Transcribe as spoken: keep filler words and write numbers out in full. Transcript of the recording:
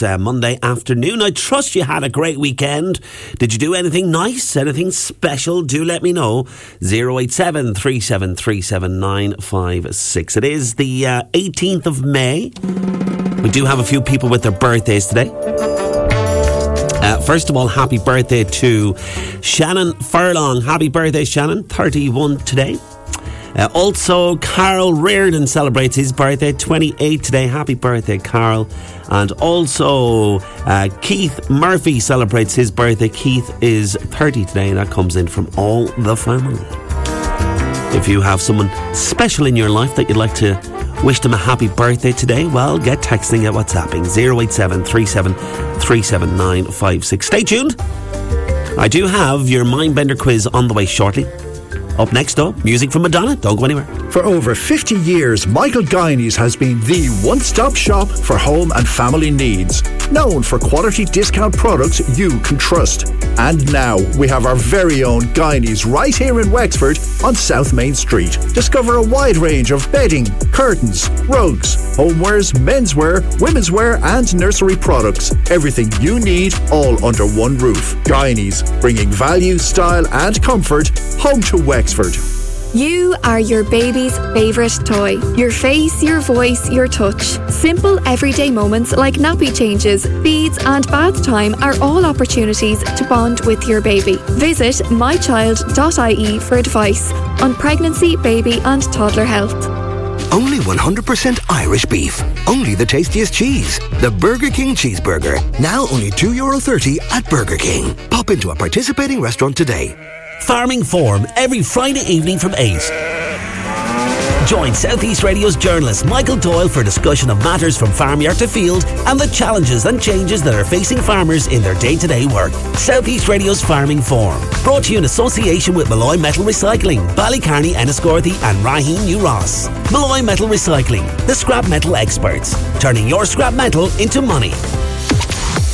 Uh, Monday afternoon. I trust you had a great weekend. Did you do anything nice? Anything special? Do let me know. zero eight seven, three seven three seven, nine five six. It is the uh, eighteenth of May. We do have a few people with their birthdays today. Uh, first of all, happy birthday to Shannon Furlong. Happy birthday, Shannon. thirty-one today. Uh, also, Carl Reardon celebrates his birthday, twenty-eight today. Happy birthday, Carl. And also, uh, Keith Murphy celebrates his birthday. Keith is thirty today, and that comes in from all the family. If you have someone special in your life that you'd like to wish them a happy birthday today, well, get texting at WhatsApping zero eight seven, three seven three seven, nine five six. Stay tuned. I do have your Mindbender quiz on the way shortly. Up next, though, music from Madonna. Don't go anywhere. For over fifty years, Michael Guineas has been the one-stop shop for home and family needs. Known for quality discount products you can trust. And now we have our very own Guineas right here in Wexford on South Main Street. Discover a wide range of bedding, curtains, rugs, homewares, menswear, women's wear and nursery products. Everything you need all under one roof. Guineas, bringing value, style and comfort home to Wexford. You are your baby's favourite toy. Your face, your voice, your touch. Simple everyday moments like nappy changes, feeds and bath time are all opportunities to bond with your baby. Visit my child dot I E for advice on pregnancy, baby and toddler health. Only one hundred percent Irish beef. Only the tastiest cheese. The Burger King Cheeseburger. Now only two euro thirty at Burger King. Pop into a participating restaurant today. Farming Forum every Friday evening from eight. Join South East Radio's journalist Michael Doyle for a discussion of matters from farmyard to field and the challenges and changes that are facing farmers in their day-to-day work. South East Radio's Farming Forum. Brought to you in association with Malloy Metal Recycling, Ballycarney, Enniscorthy and Raheen New Ross. Malloy Metal Recycling, the scrap metal experts. Turning your scrap metal into money.